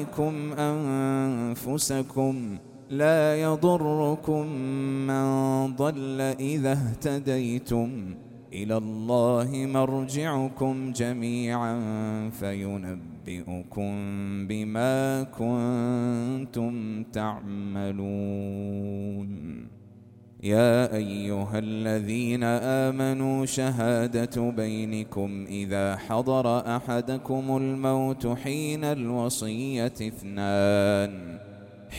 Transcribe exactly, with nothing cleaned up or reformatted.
عليكم أنفسكم لا يضركم من ضل إذا اهتديتم إلى الله مرجعكم جميعا فينبئكم بما كنتم تعملون. يا أيها الذين آمنوا شهادة بينكم إذا حضر أحدكم الموت حين الوصية اثنان